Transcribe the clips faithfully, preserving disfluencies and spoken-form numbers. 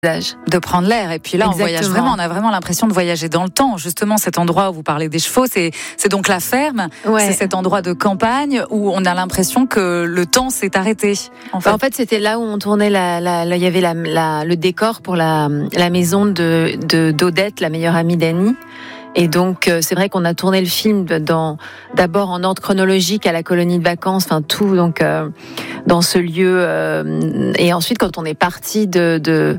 de prendre l'air. Et puis là, Exactement. on voyage vraiment, on a vraiment l'impression de voyager dans le temps. Justement, cet endroit où vous parlez des chevaux, c'est, c'est donc la ferme. Ouais. C'est cet endroit de campagne où on a l'impression que le temps s'est arrêté. En fait, en fait c'était là où on tournait, la, la, la, il y avait la, la, le décor pour la, la maison de, de, d'Odette, la meilleure amie d'Annie. Et donc, c'est vrai qu'on a tourné le film dans, d'abord en ordre chronologique à la colonie de vacances, enfin tout, donc euh, dans ce lieu. Euh, et ensuite, quand on est parti de, de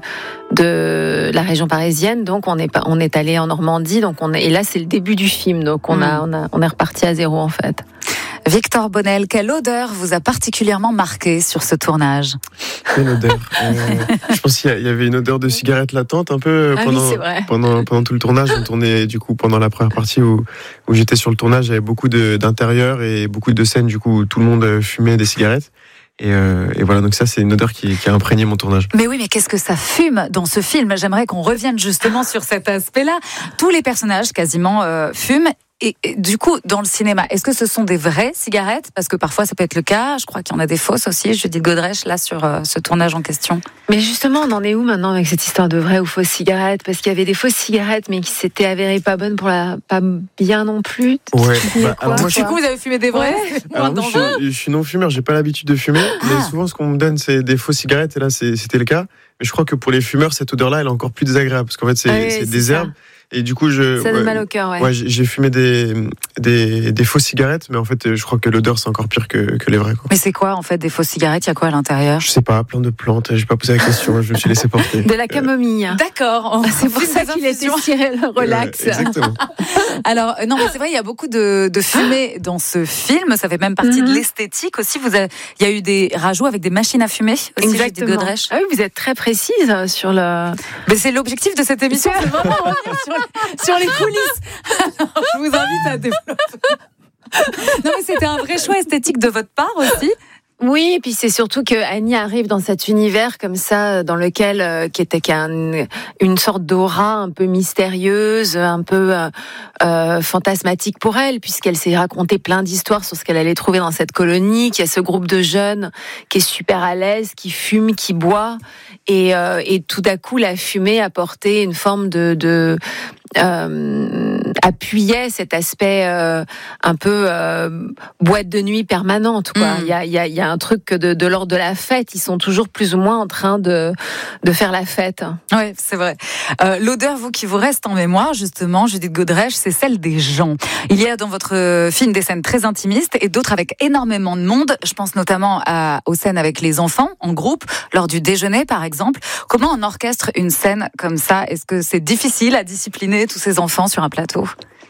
de la région parisienne, donc on est on est allé en Normandie, donc on est, et là c'est le début du film, donc on a on a on est reparti à zéro en fait. Victor Bonnel, quelle odeur vous a particulièrement marqué sur ce tournage ? Quelle odeur euh, Je pense qu'il y avait une odeur de cigarette latente un peu ah pendant, oui, c'est vrai. pendant, pendant tout le tournage. On tournait du coup pendant la première partie où, où j'étais sur le tournage, il y avait beaucoup de, d'intérieur et beaucoup de scènes du coup où tout le monde fumait des cigarettes. Et, euh, et voilà, donc ça c'est une odeur qui, qui a imprégné mon tournage. Mais oui, mais qu'est-ce que ça fume dans ce film ? J'aimerais qu'on revienne justement sur cet aspect-là. Tous les personnages quasiment euh, fument. Et, et du coup, dans le cinéma, est-ce que ce sont des vraies cigarettes ? Parce que parfois, ça peut être le cas. Je crois qu'il y en a des fausses aussi. Judith Godrèche, là, sur euh, ce tournage en question. Mais justement, on en est où maintenant avec cette histoire de vraies ou fausses cigarettes ? Parce qu'il y avait des fausses cigarettes, mais qui s'étaient avérées pas bonnes pour la, pas bien non plus. Ouais. Bah, alors moi, du coup, vous avez fumé des vraies ? Alors moi, je, je suis non-fumeur. J'ai pas l'habitude de fumer. Ah. Mais souvent, ce qu'on me donne, c'est des fausses cigarettes. Et là, c'est, c'était le cas. Mais je crois que pour les fumeurs, cette odeur-là, elle est encore plus désagréable. Parce qu'en fait, c'est, ah oui, c'est c'est des ça. herbes. Et du coup, je. Ça donne ouais, mal au cœur, ouais. Ouais, j'ai fumé des, des, des fausses cigarettes, mais en fait, je crois que l'odeur, c'est encore pire que, que les vraies, quoi. Mais c'est quoi, en fait, des fausses cigarettes ? Il y a quoi à l'intérieur ? Je sais pas, plein de plantes. J'ai pas posé la question, je me suis laissé porter. De la camomille. Euh... D'accord. C'est pour ça qu'il était tiré le relax. Euh, exactement. Alors, non, mais c'est vrai, il y a beaucoup de, de fumée dans ce film. Ça fait même partie mm-hmm. de l'esthétique aussi. Vous avez, il y a eu des rajouts avec des machines à fumer aussi. Exactement. Ah oui, vous êtes très précise sur le. Mais c'est l'objectif de cette émission, c'est vraiment revenir sur les, sur les coulisses. Alors, je vous invite à développer. Non, mais c'était un vrai choix esthétique de votre part aussi. Oui, et puis c'est surtout que Annie arrive dans cet univers comme ça, dans lequel euh, qui était qu'un, une sorte d'aura un peu mystérieuse, un peu euh, euh, fantasmatique pour elle, puisqu'elle s'est raconté plein d'histoires sur ce qu'elle allait trouver dans cette colonie. Qu'il y a ce groupe de jeunes qui est super à l'aise, qui fume, qui boit, et, euh, et tout à coup la fumée apportait une forme de, de Euh, appuyait cet aspect euh, un peu euh, boîte de nuit permanente, quoi. Il mmh. y a il y a il y a un truc de de l'ordre de la fête. Ils sont toujours plus ou moins en train de de faire la fête. Oui, c'est vrai. Euh, l'odeur, vous, qui vous reste en mémoire, justement, Judith Godrèche, c'est celle des gens. Il y a dans votre film des scènes très intimistes et d'autres avec énormément de monde. Je pense notamment à, aux scènes avec les enfants en groupe lors du déjeuner, par exemple. Comment on orchestre une scène comme ça ? Est-ce que c'est difficile à discipliner tous ces enfants sur un plateau ?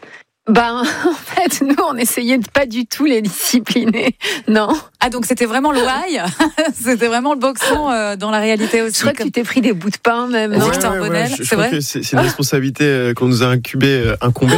Ben, en fait, nous, on essayait de pas du tout les discipliner, non. Ah, donc c'était vraiment le why. C'était vraiment le boxon euh, dans la réalité aussi. Je crois que tu t'es pris des bouts de pain, même. Ouais, Victor ouais, Bonnel, ouais, je, je c'est crois vrai. que c'est, c'est une responsabilité euh, qu'on nous a incubé, euh, incombée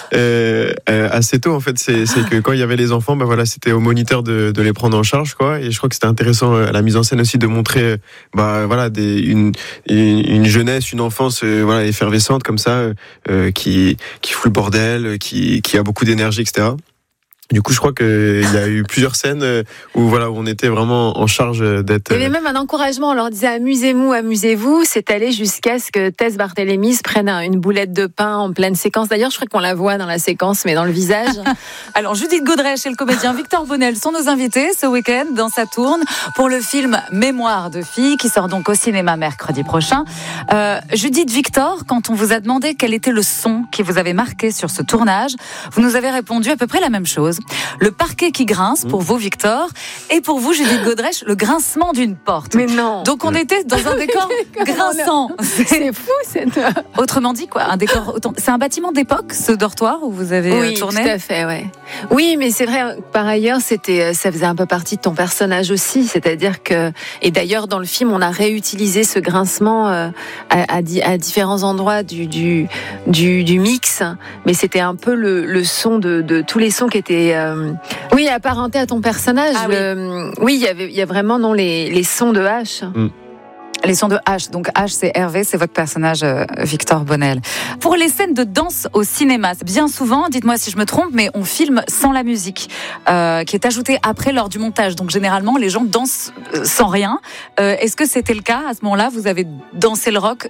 euh, euh, assez tôt. En fait, c'est, c'est que quand il y avait les enfants, ben voilà, c'était au moniteur de, de les prendre en charge, quoi. Et je crois que c'était intéressant à la mise en scène aussi de montrer, bah voilà, des, une, une, une jeunesse, une enfance, euh, voilà, effervescente comme ça, euh, qui, qui fout le bordel, qui Qui, qui a beaucoup d'énergie, et cetera. Du coup, je crois qu'il y a eu plusieurs scènes où, voilà, où on était vraiment en charge d'être... Il y avait même un encouragement, on leur disait « amusez-vous, amusez-vous ». C'est allé jusqu'à ce que Tess Barthélémy se prenne une boulette de pain en pleine séquence. D'ailleurs, je crois qu'on la voit dans la séquence, mais dans le visage. Alors, Judith Godrèche et le comédien Victor Bonnel sont nos invités ce week-end dans Saturne pour le film Mémoire de fille qui sort donc au cinéma mercredi prochain. Euh, Judith, Victor, quand on vous a demandé quel était le son qui vous avait marqué sur ce tournage, vous nous avez répondu à peu près la même chose. Le parquet qui grince pour vous, Victor, et pour vous, Judith Godrèche, le grincement d'une porte. Mais non. Donc on était dans un décor grinçant. C'est fou, cette... Autrement dit, quoi, un décor. C'est un bâtiment d'époque, ce dortoir où vous avez oui, tourné. Oui, tout à fait, ouais. Oui, mais c'est vrai. Par ailleurs, c'était, ça faisait un peu partie de ton personnage aussi, c'est-à-dire que, et d'ailleurs dans le film, on a réutilisé ce grincement à, à, à différents endroits du du du, du mix, mais c'était un peu le, le son de, de tous les sons qui étaient Euh, oui, apparenté à ton personnage. Ah, le, oui, oui, il y avait, il y a vraiment non les les sons de H. Mm. Les sons de H. Donc H, c'est Hervé, c'est votre personnage euh, Victor Bonnel. Pour les scènes de danse au cinéma, c'est bien souvent, dites-moi si je me trompe, mais on filme sans la musique, euh, qui est ajoutée après lors du montage. Donc généralement, les gens dansent euh, sans rien. Euh, est-ce que c'était le cas à ce moment-là ? Vous avez dansé le rock